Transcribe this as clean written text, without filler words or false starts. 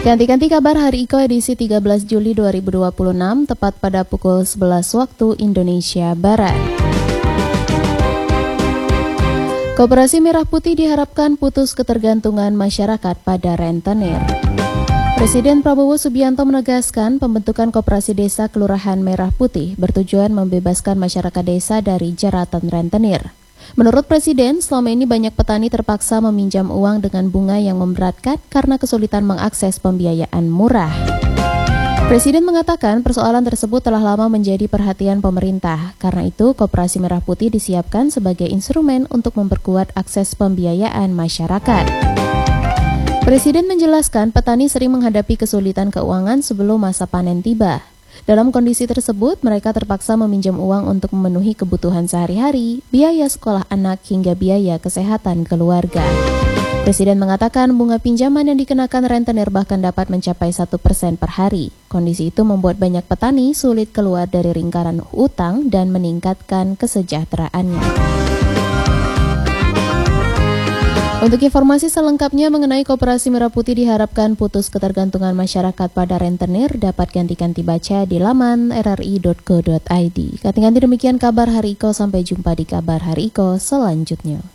Ganti-ganti kabar Hari Iko edisi 13 Juli 2026 tepat pada pukul 11 waktu Indonesia Barat. Koperasi Merah Putih diharapkan putus ketergantungan masyarakat pada rentenir. Presiden Prabowo Subianto menegaskan pembentukan Koperasi Desa Kelurahan Merah Putih bertujuan membebaskan masyarakat desa dari jeratan rentenir. Menurut Presiden, selama ini banyak petani terpaksa meminjam uang dengan bunga yang memberatkan karena kesulitan mengakses pembiayaan murah. Presiden mengatakan persoalan tersebut telah lama menjadi perhatian pemerintah. Karena itu, Koperasi Merah Putih disiapkan sebagai instrumen untuk memperkuat akses pembiayaan masyarakat. Presiden menjelaskan petani sering menghadapi kesulitan keuangan sebelum masa panen tiba. Dalam kondisi tersebut, mereka terpaksa meminjam uang untuk memenuhi kebutuhan sehari-hari, biaya sekolah anak, hingga biaya kesehatan keluarga. Presiden mengatakan bunga pinjaman yang dikenakan rentenir bahkan dapat mencapai 1% per hari. Kondisi itu membuat banyak petani sulit keluar dari lingkaran utang dan meningkatkan kesejahteraannya. Untuk informasi selengkapnya mengenai Koperasi Merah Putih diharapkan putus ketergantungan masyarakat pada rentenir dapat ganti-ganti baca di laman rri.co.id. Ganti-ganti demikian kabar Hari Iko, sampai jumpa di kabar Hari Iko selanjutnya.